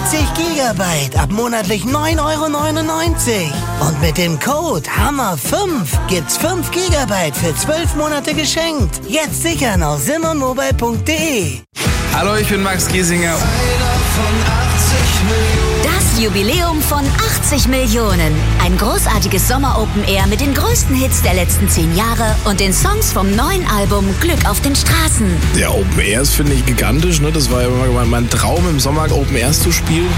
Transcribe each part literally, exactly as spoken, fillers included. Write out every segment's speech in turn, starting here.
vierzig Gigabyte ab monatlich neun Euro neunundneunzig. Und mit dem Code Hammer fünf gibt's fünf Gigabyte für zwölf Monate geschenkt. Jetzt sichern auf simonmobile punkt de. Hallo, ich bin Max Giesinger. Das Jubiläum von achtzig Millionen. Ein großartiges Sommer-Open-Air mit den größten Hits der letzten zehn Jahre und den Songs vom neuen Album Glück auf den Straßen. Ja, Open Airs finde ich gigantisch. Ne? Das war ja immer mein Traum, im Sommer Open Airs zu spielen.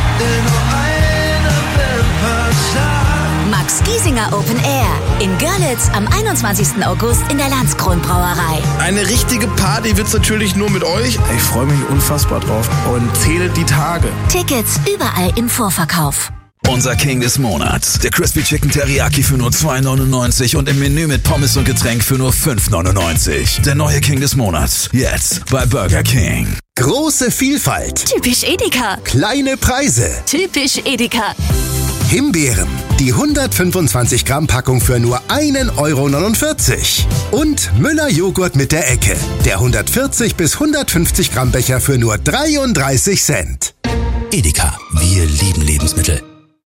Max Giesinger Open Air in Görlitz am einundzwanzigsten August in der Landskron Brauerei. Eine richtige Party wird's natürlich nur mit euch. Ich freue mich unfassbar drauf und zähle die Tage. Tickets überall im Vorverkauf. Unser King des Monats. Der Crispy Chicken Teriyaki für nur zwei neunundneunzig und im Menü mit Pommes und Getränk für nur fünf neunundneunzig. Der neue King des Monats. Jetzt bei Burger King. Große Vielfalt. Typisch Edeka. Kleine Preise. Typisch Edeka. Himbeeren. Die hundertfünfundzwanzig Gramm Packung für nur ein Euro neunundvierzig. Und Müller Joghurt mit der Ecke. Der hundertvierzig bis hundertfünfzig Gramm Becher für nur dreiunddreißig Cent. Edeka. Wir lieben Lebensmittel.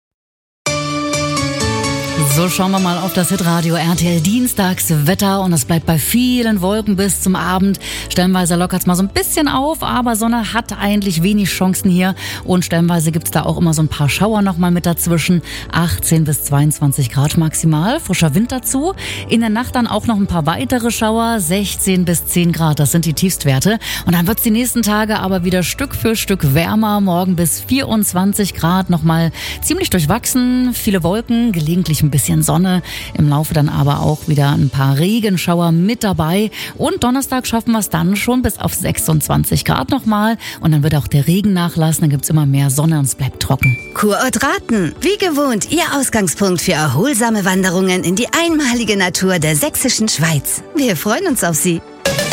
So, schauen wir mal auf das Hitradio R T L Dienstagswetter und es bleibt bei vielen Wolken bis zum Abend. Stellenweise lockert es mal so ein bisschen auf, aber Sonne hat eigentlich wenig Chancen hier und stellenweise gibt's da auch immer so ein paar Schauer nochmal mit dazwischen. achtzehn bis zweiundzwanzig Grad maximal, frischer Wind dazu. In der Nacht dann auch noch ein paar weitere Schauer, sechzehn bis zehn Grad, das sind die Tiefstwerte. Und dann wird's die nächsten Tage aber wieder Stück für Stück wärmer, morgen bis vierundzwanzig Grad, nochmal ziemlich durchwachsen, viele Wolken, gelegentlich ein bisschen Sonne, im Laufe dann aber auch wieder ein paar Regenschauer mit dabei und Donnerstag schaffen wir es dann schon bis auf sechsundzwanzig Grad nochmal und dann wird auch der Regen nachlassen, dann gibt's immer mehr Sonne und es bleibt trocken. Kurort Raten, wie gewohnt Ihr Ausgangspunkt für erholsame Wanderungen in die einmalige Natur der sächsischen Schweiz. Wir freuen uns auf Sie.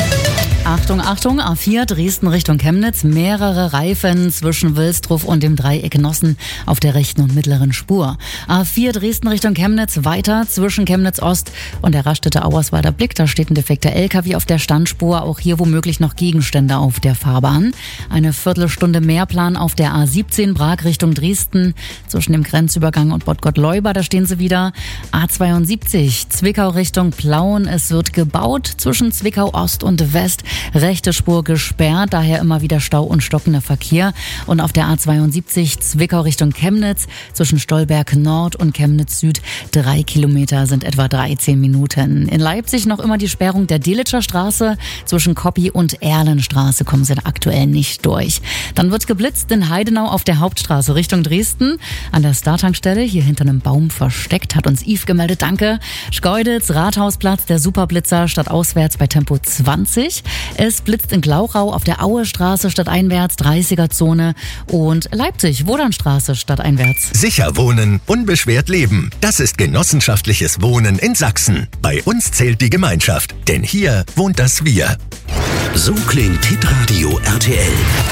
Achtung, Achtung, A vier Dresden Richtung Chemnitz, mehrere Reifen zwischen Wilsdruf und dem Dreieck Nossen auf der rechten und mittleren Spur. A vier Dresden Richtung Chemnitz, weiter zwischen Chemnitz Ost und der Raststätte Auerswalder Blick, da steht ein defekter L K W auf der Standspur, auch hier womöglich noch Gegenstände auf der Fahrbahn. Eine Viertelstunde Mehrplan auf der A siebzehn Prag Richtung Dresden, zwischen dem Grenzübergang und Bad Gottleuba, da stehen sie wieder. A zweiundsiebzig Zwickau Richtung Plauen, es wird gebaut zwischen Zwickau Ost und West. Rechte Spur gesperrt, daher immer wieder Stau und stockender Verkehr. Und auf der A zweiundsiebzig Zwickau Richtung Chemnitz zwischen Stolberg Nord und Chemnitz Süd drei Kilometer sind etwa dreizehn Minuten. In Leipzig noch immer die Sperrung der Delitscher Straße zwischen Koppi und Erlenstraße, kommen sie aktuell nicht durch. Dann wird geblitzt in Heidenau auf der Hauptstraße Richtung Dresden. An der Star-Tankstelle, hier hinter einem Baum versteckt, hat uns Yves gemeldet, danke. Schkeuditz, Rathausplatz, der Superblitzer stadtauswärts bei Tempo zwanzig. Es blitzt in Glauchau auf der Auestraße stadteinwärts, dreißiger Zone und Leipzig, Wodanstraße stadteinwärts. Sicher wohnen, unbeschwert leben. Das ist genossenschaftliches Wohnen in Sachsen. Bei uns zählt die Gemeinschaft, denn hier wohnt das Wir. So klingt Hitradio R T L.